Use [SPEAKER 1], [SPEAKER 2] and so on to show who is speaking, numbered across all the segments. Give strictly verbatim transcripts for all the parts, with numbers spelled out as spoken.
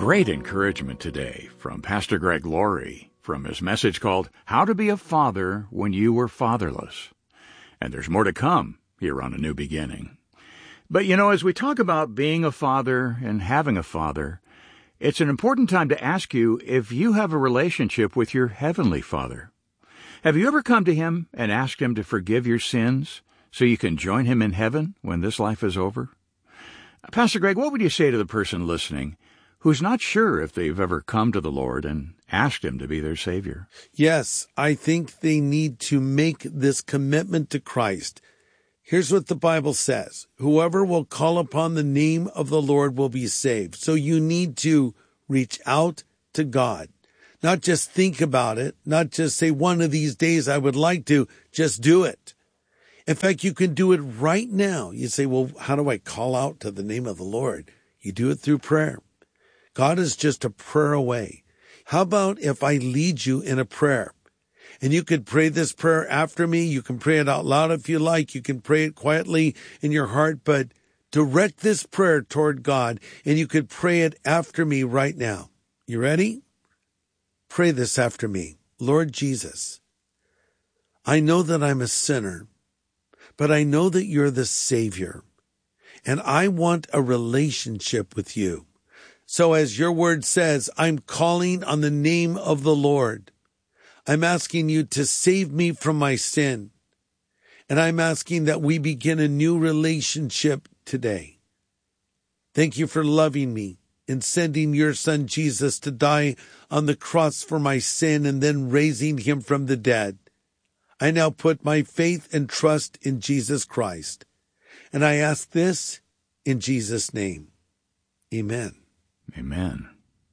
[SPEAKER 1] Great encouragement today from Pastor Greg Laurie from his message called How to Be a Father When You Were Fatherless. And there's more to come here on A New Beginning. But you know, as we talk about being a father and having a father, it's an important time to ask you if you have a relationship with your Heavenly Father. Have you ever come to Him and asked Him to forgive your sins so you can join Him in heaven when this life is over? Pastor Greg, what would you say to the person listening who's not sure if they've ever come to the Lord and asked Him to be their Savior?
[SPEAKER 2] Yes, I think they need to make this commitment to Christ. Here's what the Bible says. Whoever will call upon the name of the Lord will be saved. So you need to reach out to God. Not just think about it, not just say one of these days I would like to, just do it. In fact, you can do it right now. You say, well, how do I call out to the name of the Lord? You do it through prayer. God is just a prayer away. How about if I lead you in a prayer? And you could pray this prayer after me. You can pray it out loud if you like. You can pray it quietly in your heart, but direct this prayer toward God, and you could pray it after me right now. You ready? Pray this after me. Lord Jesus, I know that I'm a sinner, but I know that you're the Savior, and I want a relationship with you. So as your word says, I'm calling on the name of the Lord. I'm asking you to save me from my sin. And I'm asking that we begin a new relationship today. Thank you for loving me and sending your son Jesus to die on the cross for my sin and then raising him from the dead. I now put my faith and trust in Jesus Christ. And I ask this in Jesus' name. Amen.
[SPEAKER 1] Amen.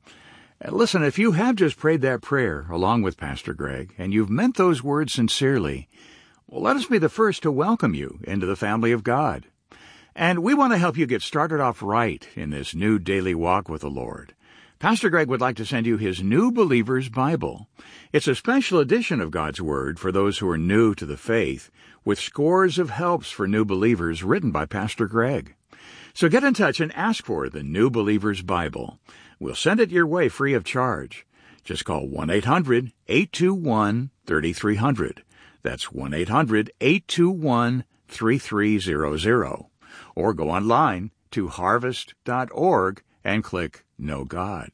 [SPEAKER 1] Listen, if you have just prayed that prayer along with Pastor Greg, and you've meant those words sincerely, well, let us be the first to welcome you into the family of God. And we want to help you get started off right in this new daily walk with the Lord. Pastor Greg would like to send you his New Believer's Bible. It's a special edition of God's Word for those who are new to the faith, with scores of helps for new believers written by Pastor Greg. So get in touch and ask for the New Believer's Bible. We'll send it your way free of charge. Just call one eight hundred eight two one three three zero zero. That's one eight hundred eight two one three three zero zero. Or go online to harvest dot org and click Know God.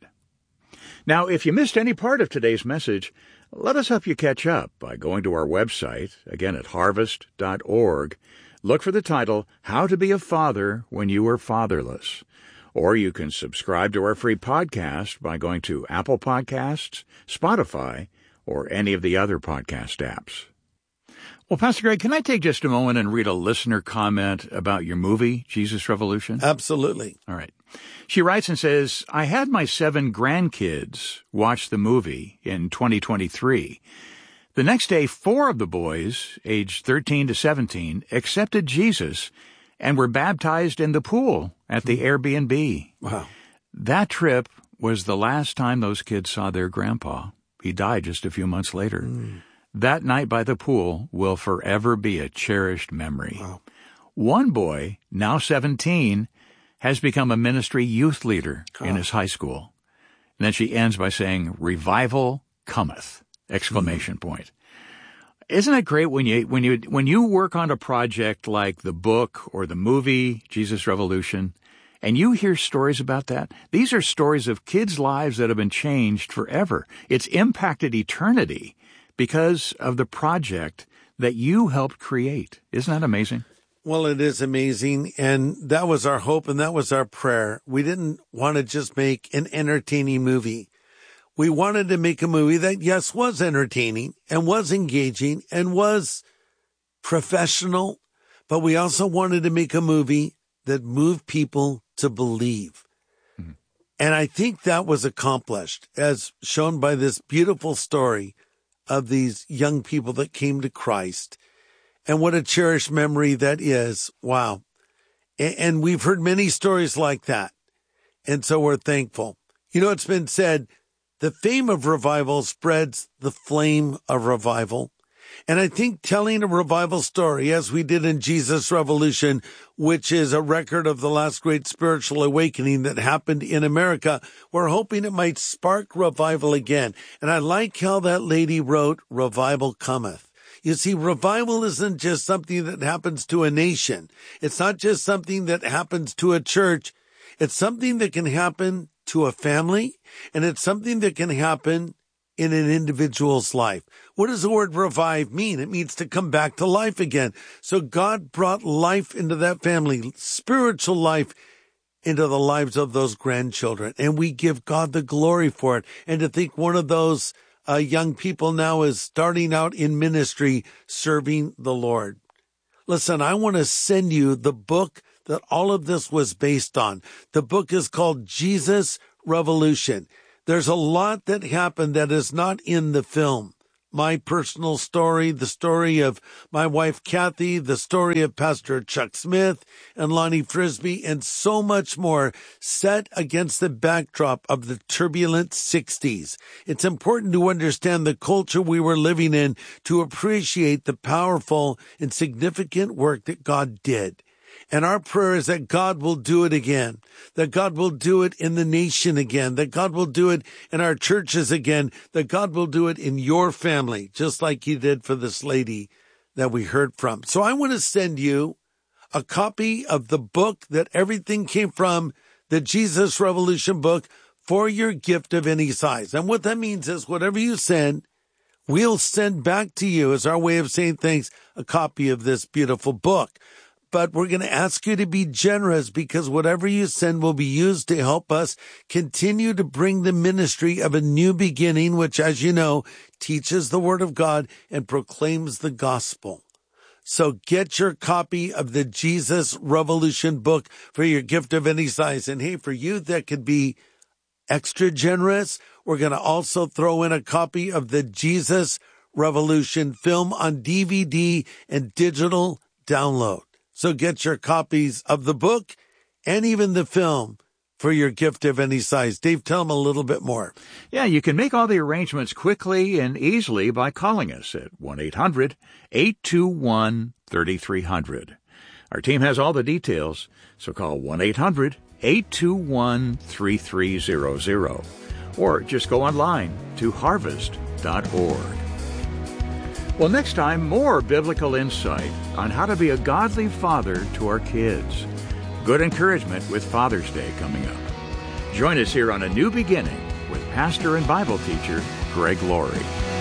[SPEAKER 1] Now, if you missed any part of today's message, let us help you catch up by going to our website, again at harvest dot org. Look for the title, How to Be a Father When You Were Fatherless. Or you can subscribe to our free podcast by going to Apple Podcasts, Spotify, or any of the other podcast apps. Well, Pastor Greg, can I take just a moment and read a listener comment about your movie, Jesus Revolution?
[SPEAKER 2] Absolutely.
[SPEAKER 1] All right. She writes and says, I had my seven grandkids watch the movie in twenty twenty-three. The next day, four of the boys, aged thirteen to seventeen, accepted Jesus and were baptized in the pool at the Airbnb.
[SPEAKER 2] Wow.
[SPEAKER 1] That trip was the last time those kids saw their grandpa. He died just a few months later. Mm. That night by the pool will forever be a cherished memory.
[SPEAKER 2] Wow.
[SPEAKER 1] One boy, now seventeen, has become a ministry youth leader oh. in his high school. And then she ends by saying, revival cometh, exclamation mm. point. Isn't it great when you when you when you work on a project like the book or the movie Jesus Revolution, and you hear stories about that? These are stories of kids' lives that have been changed forever. It's impacted eternity because of the project that you helped create. Isn't that amazing?
[SPEAKER 2] Well, it is amazing, and that was our hope, and that was our prayer. We didn't want to just make an entertaining movie. We wanted to make a movie that, yes, was entertaining and was engaging and was professional, but we also wanted to make a movie that moved people to believe. Mm-hmm. And I think that was accomplished, as shown by this beautiful story of these young people that came to Christ. And what a cherished memory that is. Wow. And we've heard many stories like that. And so we're thankful. You know, it's been said, the fame of revival spreads the flame of revival. And I think telling a revival story, as we did in Jesus Revolution, which is a record of the last great spiritual awakening that happened in America, we're hoping it might spark revival again. And I like how that lady wrote, "Revival cometh." You see, revival isn't just something that happens to a nation. It's not just something that happens to a church. It's something that can happen to a family, and it's something that can happen in an individual's life. What does the word revive mean? It means to come back to life again. So God brought life into that family, spiritual life into the lives of those grandchildren. And we give God the glory for it. And to think one of those uh, young people now is starting out in ministry, serving the Lord. Listen, I want to send you the book that all of this was based on. The book is called Jesus Revolution. There's a lot that happened that is not in the film. My personal story, the story of my wife Kathy, the story of Pastor Chuck Smith and Lonnie Frisbee, and so much more set against the backdrop of the turbulent sixties. It's important to understand the culture we were living in to appreciate the powerful and significant work that God did. And our prayer is that God will do it again, that God will do it in the nation again, that God will do it in our churches again, that God will do it in your family, just like he did for this lady that we heard from. So I want to send you a copy of the book that everything came from, the Jesus Revolution book, for your gift of any size. And what that means is whatever you send, we'll send back to you as our way of saying thanks, a copy of this beautiful book. But we're going to ask you to be generous because whatever you send will be used to help us continue to bring the ministry of a new beginning, which, as you know, teaches the Word of God and proclaims the gospel. So get your copy of the Jesus Revolution book for your gift of any size. And hey, for you that could be extra generous, we're going to also throw in a copy of the Jesus Revolution film on D V D and digital download. So get your copies of the book and even the film for your gift of any size. Dave, tell them a little bit more.
[SPEAKER 1] Yeah, you can make all the arrangements quickly and easily by calling us at one eight hundred eight two one three three zero zero. Our team has all the details, so call one eight hundred eight two one three three zero zero or just go online to harvest dot org. Well, next time, more biblical insight on how to be a godly father to our kids. Good encouragement with Father's Day coming up. Join us here on A New Beginning with pastor and Bible teacher Greg Laurie.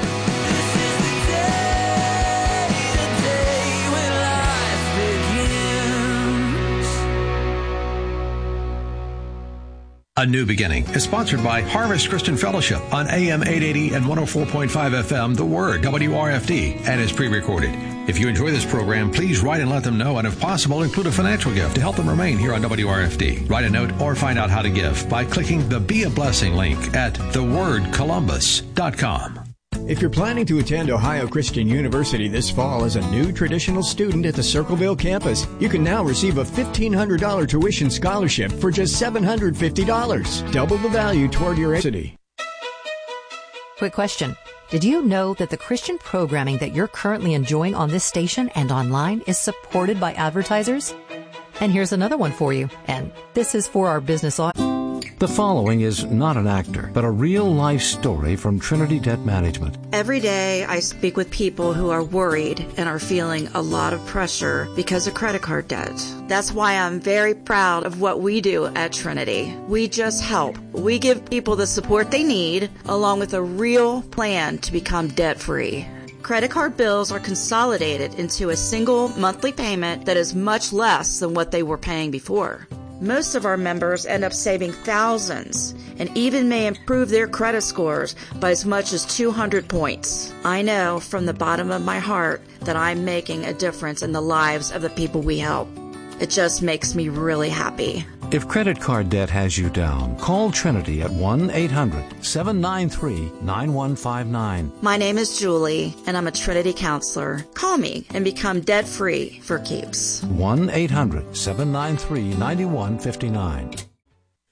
[SPEAKER 3] A New Beginning is sponsored by Harvest Christian Fellowship on A M eight eighty and one oh four point five F M, The Word, W R F D, and is pre-recorded. If you enjoy this program, please write and let them know, and if possible, include a financial gift to help them remain here on W R F D. Write a note or find out how to give by clicking the Be a Blessing link at the word columbus dot com.
[SPEAKER 4] If you're planning to attend Ohio Christian University this fall as a new traditional student at the Circleville campus, you can now receive a fifteen hundred dollars tuition scholarship for just seven hundred fifty dollars, double the value toward your city.
[SPEAKER 5] Quick question. Did you know that the Christian programming that you're currently enjoying on this station and online is supported by advertisers? And here's another one for you. And this is for our business audience.
[SPEAKER 6] The following is not an actor, but a real-life story from Trinity Debt Management.
[SPEAKER 7] Every day I speak with people who are worried and are feeling a lot of pressure because of credit card debt. That's why I'm very proud of what we do at Trinity. We just help. We give people the support they need, along with a real plan to become debt-free. Credit card bills are consolidated into a single monthly payment that is much less than what they were paying before. Most of our members end up saving thousands and even may improve their credit scores by as much as two hundred points. I know from the bottom of my heart that I'm making a difference in the lives of the people we help. It just makes me really happy.
[SPEAKER 6] If credit card debt has you down, call Trinity at one eight hundred seven nine three nine one five nine.
[SPEAKER 7] My name is Julie, and I'm a Trinity counselor. Call me and become debt-free for keeps.
[SPEAKER 6] one eight hundred seven nine three nine one five nine.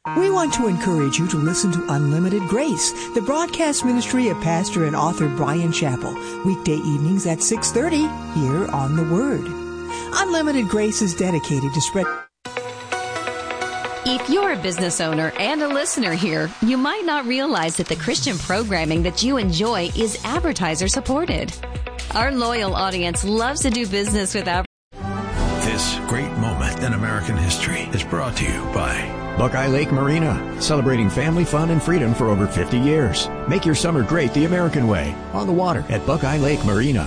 [SPEAKER 8] We want to encourage you to listen to Unlimited Grace, the broadcast ministry of pastor and author Brian Chappell, weekday evenings at six thirty here on The Word. Unlimited Grace is dedicated to spread...
[SPEAKER 9] If you're a business owner and a listener here, you might not realize that the Christian programming that you enjoy is advertiser supported. Our loyal audience loves to do business with advertisers.
[SPEAKER 3] This great moment in American history is brought to you by
[SPEAKER 4] Buckeye Lake Marina, celebrating family fun and freedom for over fifty years. Make your summer great the American way, on the water at Buckeye Lake Marina.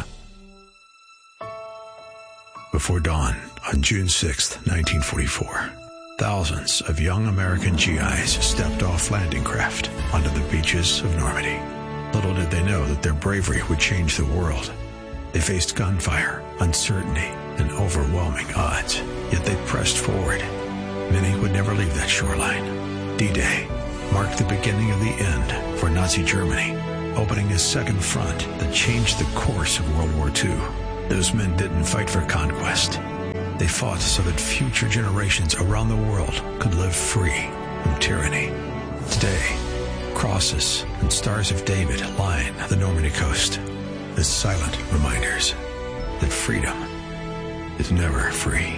[SPEAKER 3] Before dawn on June sixth, nineteen forty-four, thousands of young American G Is stepped off landing craft onto the beaches of Normandy. Little did they know that their bravery would change the world. They faced gunfire, uncertainty, and overwhelming odds, yet they pressed forward. Many would never leave that shoreline. D-Day marked the beginning of the end for Nazi Germany, opening a second front that changed the course of World War Two. Those men didn't fight for conquest. They fought so that future generations around the world could live free from tyranny. Today, crosses and stars of David line the Normandy coast as silent reminders that freedom is never free.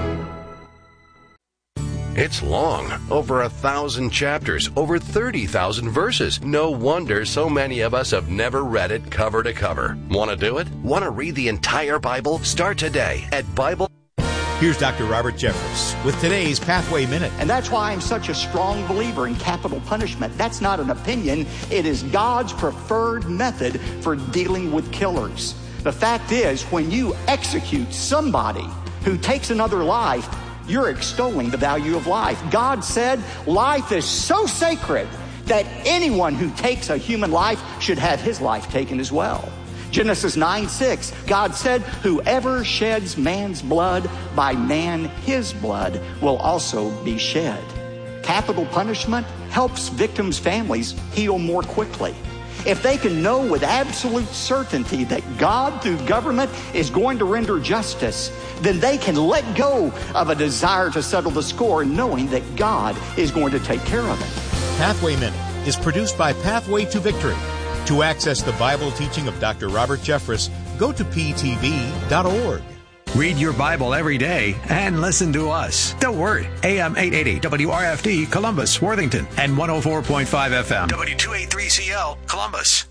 [SPEAKER 10] It's long, over a thousand chapters, over thirty thousand verses. No wonder so many of us have never read it cover to cover. Want to do it? Want to read the entire Bible? Start today at Bible.
[SPEAKER 11] Here's Doctor Robert Jeffress with today's Pathway Minute.
[SPEAKER 12] And that's why I'm such a strong believer in capital punishment. That's not an opinion. It is God's preferred method for dealing with killers. The fact is, when you execute somebody who takes another life, you're extolling the value of life. God said life is so sacred that anyone who takes a human life should have his life taken as well. Genesis nine six, God said, whoever sheds man's blood, by man his blood will also be shed. Capital punishment helps victims' families heal more quickly. If they can know with absolute certainty that God, through government, is going to render justice, then they can let go of a desire to settle the score, knowing that God is going to take care of it.
[SPEAKER 11] Pathway Minute is produced by Pathway to Victory. To access the Bible teaching of Doctor Robert Jeffress, go to p t v dot org.
[SPEAKER 3] Read your Bible every day and listen to us. The Word, A M eight eighty W R F D, Columbus, Worthington, and one oh four point five F M, W two eighty-three C L, Columbus.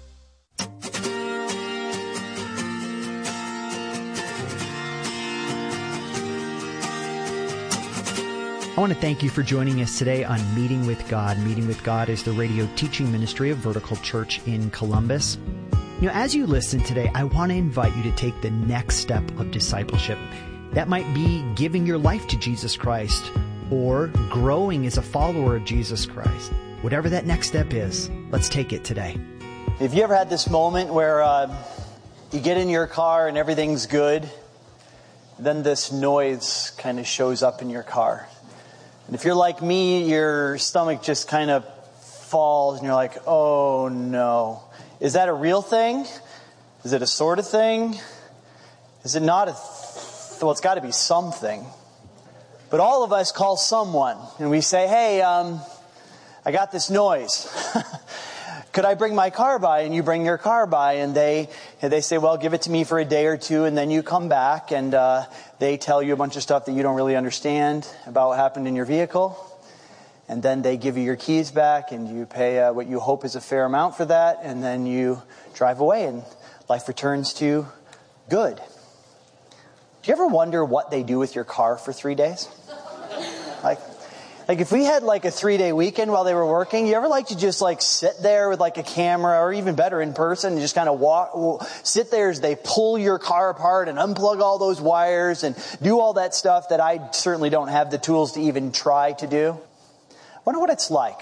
[SPEAKER 13] I want to thank you for joining us today on Meeting with God. Meeting with God is the radio teaching ministry of Vertical Church in Columbus. You know, as you listen today, I want to invite you to take the next step of discipleship. That might be giving your life to Jesus Christ or growing as a follower of Jesus Christ. Whatever that next step is, let's take it today.
[SPEAKER 14] Have you ever had this moment where uh, you get in your car and everything's good, then this noise kind of shows up in your car? And if you're like me, your stomach just kind of falls and you're like, oh no. Is that a real thing? Is it a sort of thing? Is it not a th- well, it's got to be something. But all of us call someone and we say, hey, um, I got this noise. Could I bring my car by? And you bring your car by and they and they say, well, give it to me for a day or two. And then you come back and uh, they tell you a bunch of stuff that you don't really understand about what happened in your vehicle. And then they give you your keys back and you pay uh, what you hope is a fair amount for that. And then you drive away and life returns to good. Do you ever wonder what they do with your car for three days? Like, like if we had like a three-day weekend while they were working, you ever like to just like sit there with like a camera or even better in person and just kind of walk, sit there as they pull your car apart and unplug all those wires and do all that stuff that I certainly don't have the tools to even try to do? I wonder what it's like.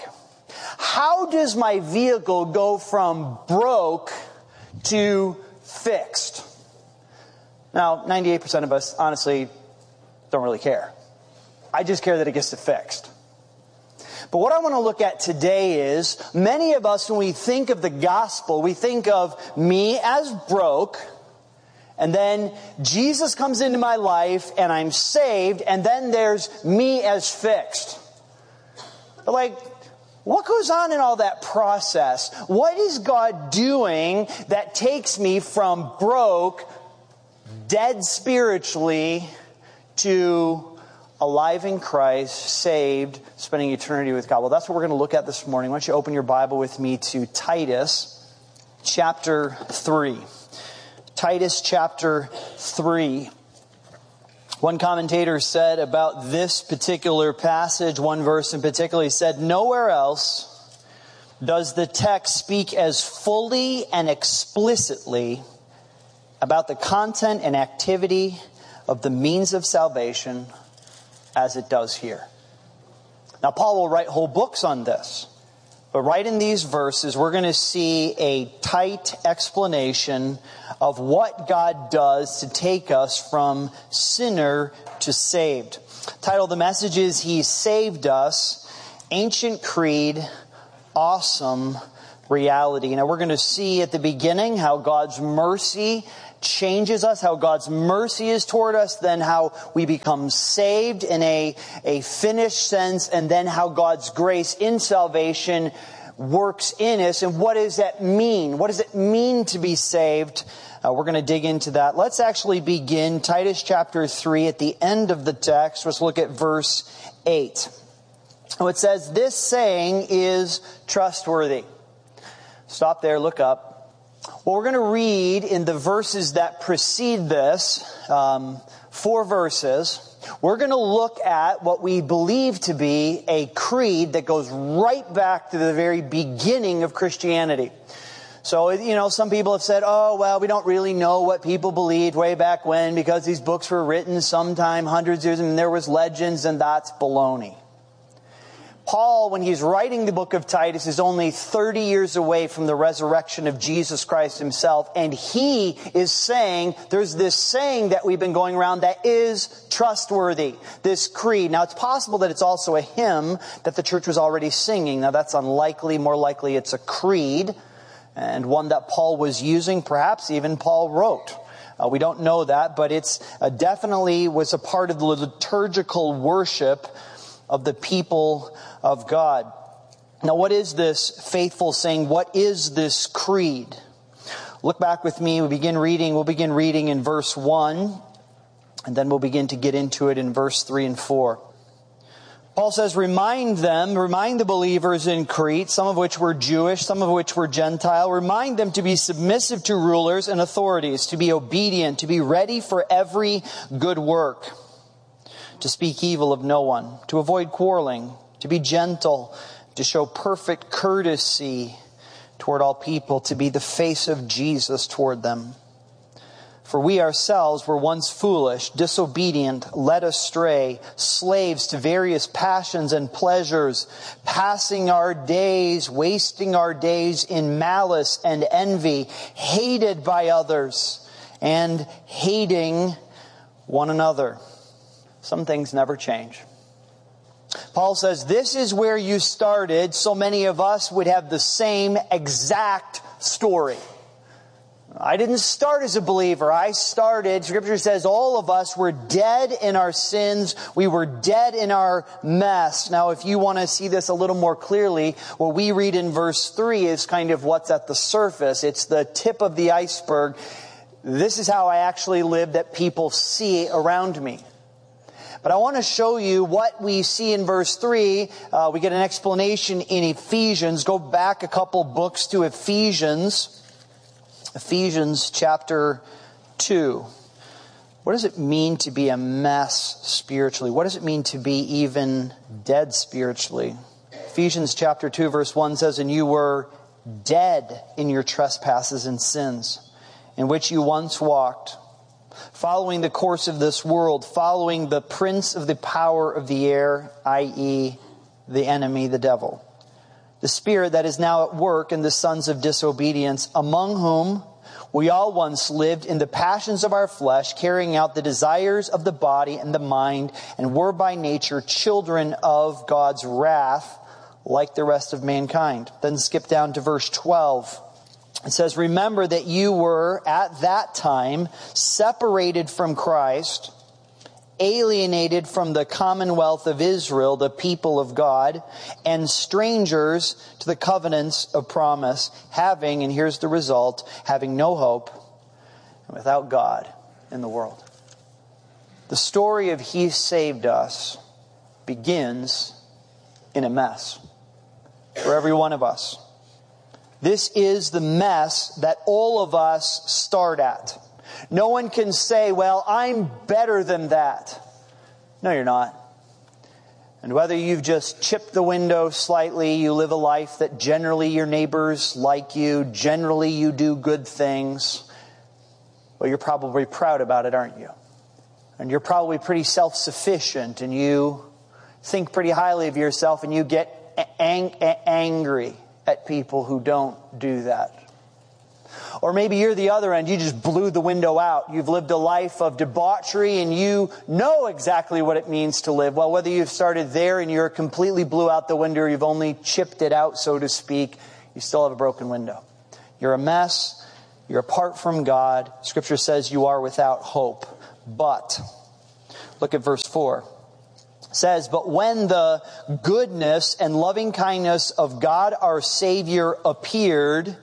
[SPEAKER 14] How does my vehicle go from broke to fixed? Now, ninety-eight percent of us, honestly, don't really care. I just care that it gets fixed. But what I want to look at today is, many of us, when we think of the gospel, we think of me as broke, and then Jesus comes into my life, and I'm saved, and then there's me as fixed. But like, what goes on in all that process? What is God doing that takes me from broke, dead spiritually, to alive in Christ, saved, spending eternity with God? Well, that's what we're going to look at this morning. Why don't you open your Bible with me to Titus chapter three. Titus chapter three. One commentator said about this particular passage, one verse in particular, he said, nowhere else does the text speak as fully and explicitly about the content and activity of the means of salvation as it does here. Now, Paul will write whole books on this. But right in these verses, we're going to see a tight explanation of what God does to take us from sinner to saved. The title of the message is He Saved Us, Ancient Creed, Awesome Reality. Now we're going to see at the beginning how God's mercy changes us, how God's mercy is toward us, then how we become saved in a, a finished sense, and then how God's grace in salvation works in us. And what does that mean? What does it mean to be saved? Uh, we're going to dig into that. Let's actually begin Titus chapter three at the end of the text. Let's look at verse eight. Oh, it says, this saying is trustworthy. Stop there, look up. Well, we're going to read in the verses that precede this, um, four verses. We're going to look at what we believe to be a creed that goes right back to the very beginning of Christianity. So, you know, some people have said, oh, well, we don't really know what people believed way back when because these books were written sometime hundreds of years and there was legends, and that's baloney. Paul, when he's writing the book of Titus, is only thirty years away from the resurrection of Jesus Christ himself. And he is saying, there's this saying that we've been going around that is trustworthy, this creed. Now, it's possible that it's also a hymn that the church was already singing. Now, that's unlikely. More likely, it's a creed, and one that Paul was using, perhaps even Paul wrote. Uh, we don't know that, but it's uh, definitely was a part of the liturgical worship of the people of God. Now, what is this faithful saying? What is this creed? Look back with me. We begin reading. We'll begin reading in verse one, and then we'll begin to get into it in verse three and four. Paul says, remind them, remind the believers in Crete, some of which were Jewish, some of which were Gentile. Remind them to be submissive to rulers and authorities, to be obedient, to be ready for every good work, to speak evil of no one, to avoid quarreling, to be gentle, to show perfect courtesy toward all people, to be the face of Jesus toward them. For we ourselves were once foolish, disobedient, led astray, slaves to various passions and pleasures, passing our days, wasting our days in malice and envy, hated by others, and hating one another. Some things never change. Paul says, this is where you started. So many of us would have the same exact story. I didn't start as a believer. I started, Scripture says, all of us were dead in our sins. We were dead in our mess. Now, if you want to see this a little more clearly, what we read in verse three is kind of what's at the surface. It's the tip of the iceberg. This is how I actually lived that people see around me. But I want to show you what we see in verse three. Uh, we get an explanation in Ephesians. Go back a couple books to Ephesians. Ephesians chapter two. What does it mean to be a mess spiritually? What does it mean to be even dead spiritually? Ephesians chapter two verse one says, and you were dead in your trespasses and sins, in which you once walked, following the course of this world, following the prince of the power of the air, that is the enemy, the devil. The spirit that is now at work in the sons of disobedience, among whom we all once lived in the passions of our flesh, carrying out the desires of the body and the mind, and were by nature children of God's wrath, like the rest of mankind. Then skip down to verse twelve. It says, remember that you were at that time separated from Christ, alienated from the commonwealth of Israel, the people of God, and strangers to the covenants of promise, having, and here's the result, having no hope and without God in the world. The story of He saved us begins in a mess for every one of us. This is the mess that all of us start at. No one can say, well, I'm better than that. No, you're not. And whether you've just chipped the window slightly, you live a life that generally your neighbors like you, generally you do good things, well, you're probably proud about it, aren't you? And you're probably pretty self-sufficient, and you think pretty highly of yourself, and you get ang- angry at people who don't do that. Or maybe you're the other end. You just blew the window out. You've lived a life of debauchery and you know exactly what it means to live. Well, whether you've started there and you're completely blew out the window or you've only chipped it out, so to speak, you still have a broken window. You're a mess. You're apart from God. Scripture says you are without hope. But, look at verse four. It says, but when the goodness and loving kindness of God our Savior appeared.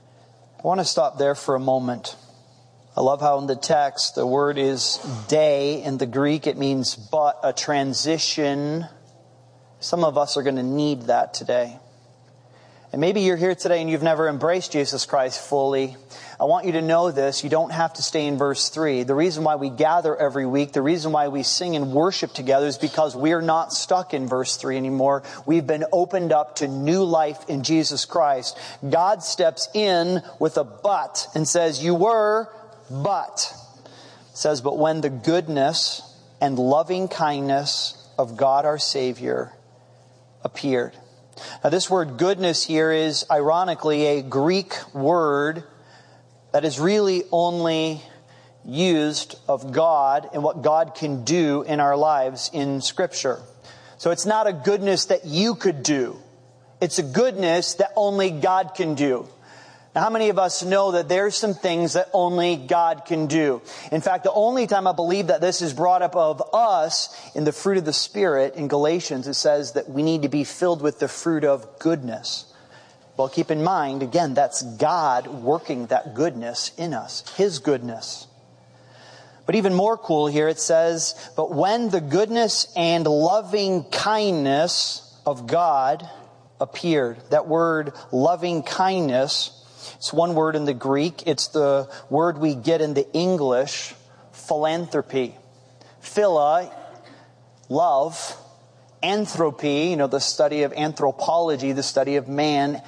[SPEAKER 14] I want to stop there for a moment. I love how in the text the word is day. In the Greek it means but, a transition. Some of us are going to need that today. And maybe you're here today and you've never embraced Jesus Christ fully. I want you to know this. You don't have to stay in verse three. The reason why we gather every week, the reason why we sing and worship together is because we're not stuck in verse three anymore. We've been opened up to new life in Jesus Christ. God steps in with a but and says, you were, but. It says, but when the goodness and loving kindness of God our Savior appeared. Now, this word goodness here is ironically a Greek word that is really only used of God and what God can do in our lives in Scripture. So it's not a goodness that you could do. It's a goodness that only God can do. Now, how many of us know that there's some things that only God can do? In fact, the only time I believe that this is brought up of us in the fruit of the Spirit in Galatians, it says that we need to be filled with the fruit of goodness. Well, keep in mind, again, that's God working that goodness in us, His goodness. But even more cool here, it says, but when the goodness and loving kindness of God appeared. That word loving kindness, it's one word in the Greek. It's the word we get in the English, philanthropy. Phila, love. Anthropy, you know, the study of anthropology, the study of man.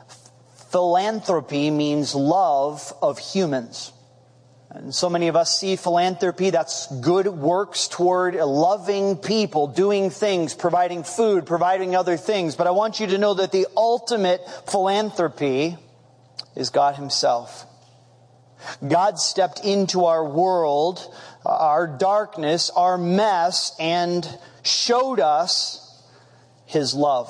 [SPEAKER 14] Philanthropy means love of humans. And so many of us see philanthropy, that's good works toward loving people, doing things, providing food, providing other things. But I want you to know that the ultimate philanthropy is God Himself. God stepped into our world, our darkness, our mess, and showed us His love.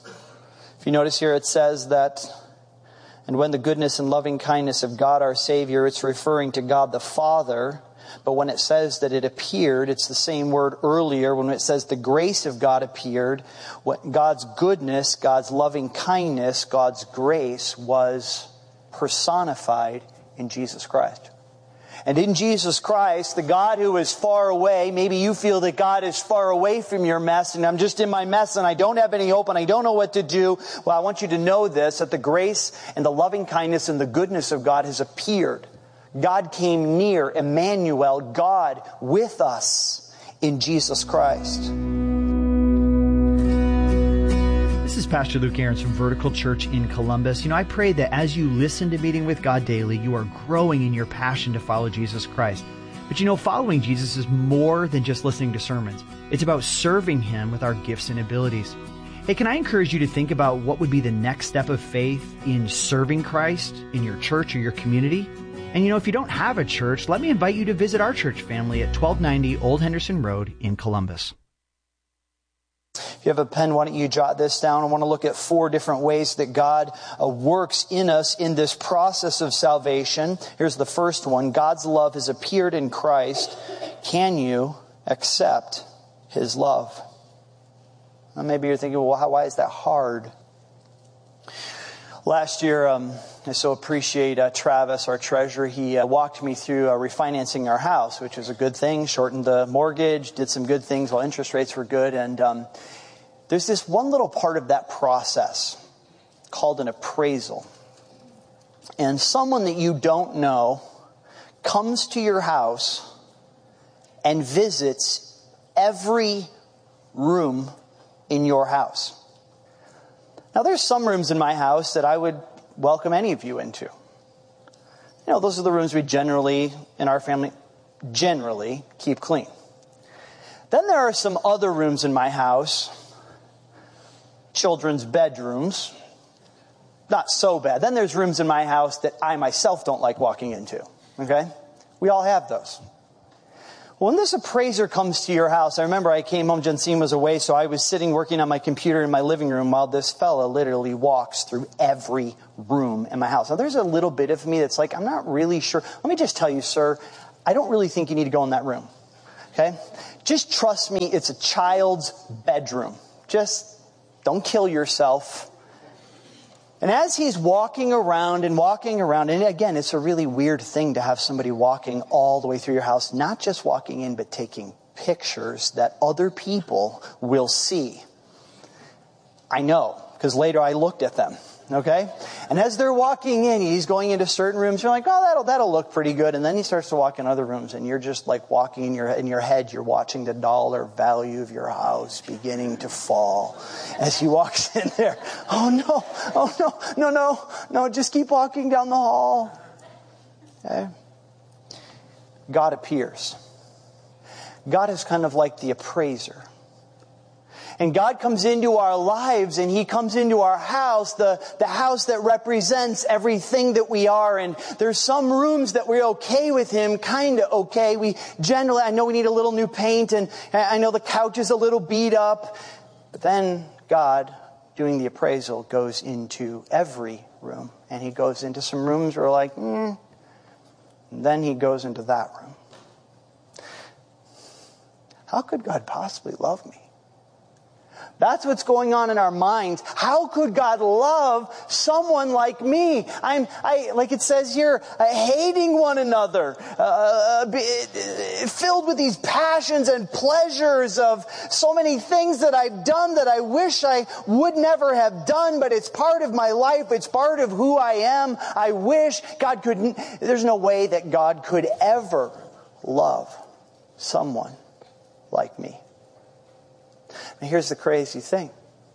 [SPEAKER 14] If you notice here, it says that, and when the goodness and loving kindness of God our Savior, it's referring to God the Father. But when it says that it appeared, it's the same word earlier when it says the grace of God appeared. What God's goodness, God's loving kindness, God's grace was personified in Jesus Christ. And in Jesus Christ, the God who is far away, maybe you feel that God is far away from your mess, and I'm just in my mess and I don't have any hope and I don't know what to do. Well, I want you to know this, that the grace and the loving kindness and the goodness of God has appeared. God came near, Emmanuel, God with us in Jesus Christ.
[SPEAKER 13] This is Pastor Luke Ahrens from Vertical Church in Columbus. You know, I pray that as you listen to Meeting with God Daily, you are growing in your passion to follow Jesus Christ. But you know, following Jesus is more than just listening to sermons. It's about serving Him with our gifts and abilities. Hey, can I encourage you to think about what would be the next step of faith in serving Christ in your church or your community? And you know, if you don't have a church, let me invite you to visit our church family at twelve ninety Old Henderson Road in Columbus.
[SPEAKER 14] If you have a pen, why don't you jot this down? I want to look at four different ways that God uh, works in us in this process of salvation. Here's the first one. God's love has appeared in Christ. Can you accept His love. Now maybe you're thinking, well, how, why is that hard? Last year, um, I so appreciate uh, Travis, our treasurer. He uh, walked me through uh, refinancing our house, which was a good thing. Shortened the mortgage, did some good things while interest rates were good. And um, there's this one little part of that process called an appraisal. And someone that you don't know comes to your house and visits every room in your house. Now, there's some rooms in my house that I would welcome any of you into. You know, those are the rooms we generally, in our family, generally keep clean. Then there are some other rooms in my house, children's bedrooms, not so bad. Then there's rooms in my house that I myself don't like walking into. Okay? We all have those. When this appraiser comes to your house, I remember I came home, Jensine was away, so I was sitting working on my computer in my living room while this fella literally walks through every room in my house. Now there's a little bit of me that's like, I'm not really sure. Let me just tell you, sir, I don't really think you need to go in that room. Okay? Just trust me, it's a child's bedroom. Just don't kill yourself. And as he's walking around and walking around, and again, it's a really weird thing to have somebody walking all the way through your house, not just walking in, but taking pictures that other people will see. I know, because later I looked at them, okay? And as they're walking in, he's going into certain rooms, you're like, oh, that'll that'll look pretty good. And then he starts to walk in other rooms, and you're just like walking in your in your head, you're watching the dollar value of your house beginning to fall as he walks in there. Oh no, oh no, no, no, no, just keep walking down the hall. Okay? God appears. God is kind of like the appraiser. And God comes into our lives, and He comes into our house, the, the house that represents everything that we are. And there's some rooms that we're okay with Him, kind of okay. We generally, I know we need a little new paint, and I know the couch is a little beat up. But then God, doing the appraisal, goes into every room. And He goes into some rooms where we're like, hmm. And then He goes into that room. How could God possibly love me? That's what's going on in our minds. How could God love someone like me? I'm, I, like it says here, uh, hating one another, uh, be, uh, filled with these passions and pleasures of so many things that I've done that I wish I would never have done, but it's part of my life. It's part of who I am. I wish God could, there's no way that God could ever love someone like me. Now here's the crazy thing.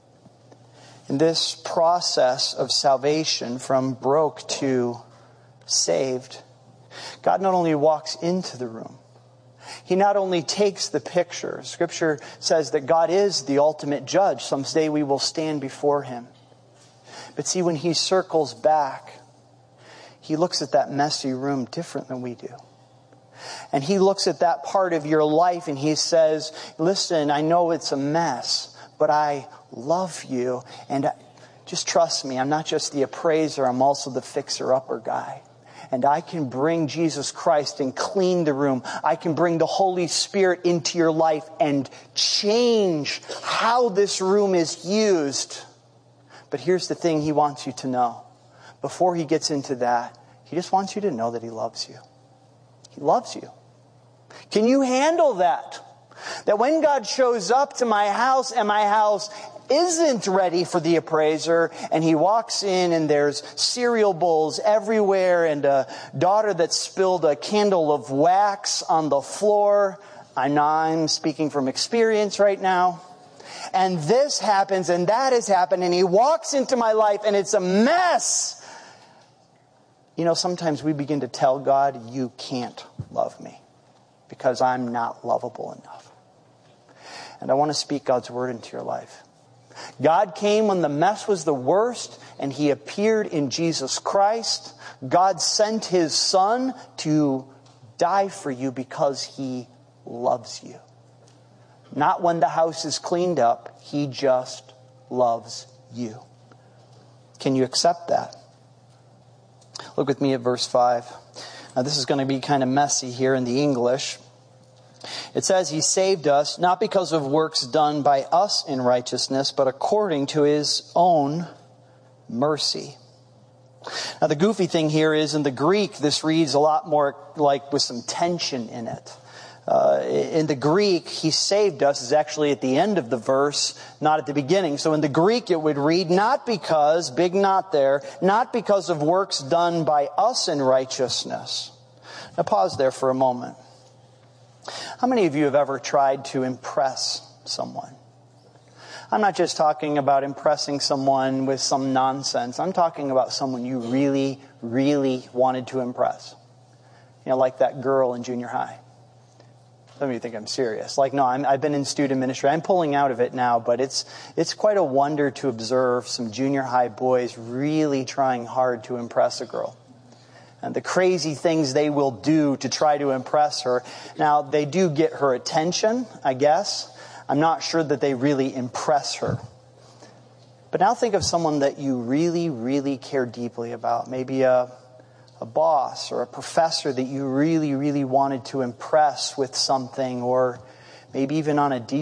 [SPEAKER 14] In this process of salvation from broke to saved, God not only walks into the room, He not only takes the picture. Scripture says that God is the ultimate judge. Someday we will stand before Him. But see, when He circles back, He looks at that messy room different than we do. And He looks at that part of your life and He says, listen, I know it's a mess, but I love you. And just trust me, I'm not just the appraiser, I'm also the fixer-upper guy. And I can bring Jesus Christ and clean the room. I can bring the Holy Spirit into your life and change how this room is used. But here's the thing He wants you to know. Before He gets into that, He just wants you to know that He loves you. He loves you. Can you handle that? That when God shows up to my house and my house isn't ready for the appraiser, and He walks in and there's cereal bowls everywhere and a daughter that spilled a candle of wax on the floor. I know I'm speaking from experience right now. And this happens and that has happened, and He walks into my life and it's a mess. You know, sometimes we begin to tell God, you can't love me because I'm not lovable enough. And I want to speak God's word into your life. God came when the mess was the worst, and He appeared in Jesus Christ. God sent His Son to die for you because He loves you. Not when the house is cleaned up. He just loves you. Can you accept that? Look with me at verse five. Now this is going to be kind of messy here in the English. It says he saved us not because of works done by us in righteousness, but according to his own mercy. Now the goofy thing here is in the Greek, this reads a lot more like with some tension in it. Uh, in the Greek, he saved us is actually at the end of the verse, not at the beginning. So in the Greek it would read, not because, big not there, not because of works done by us in righteousness. Now pause there for a moment. How many of you have ever tried to impress someone? I'm not just talking about impressing someone with some nonsense. I'm talking about someone you really, really wanted to impress. You know, like that girl in junior high. Some of you think I'm serious. Like, no, I'm, I've been in student ministry. I'm pulling out of it now, but it's it's quite a wonder to observe some junior high boys really trying hard to impress a girl. And the crazy things they will do to try to impress her. Now, they do get her attention, I guess. I'm not sure that they really impress her. But now think of someone that you really, really care deeply about. Maybe a, a boss or a professor that you really, really wanted to impress with something, or maybe even on a deep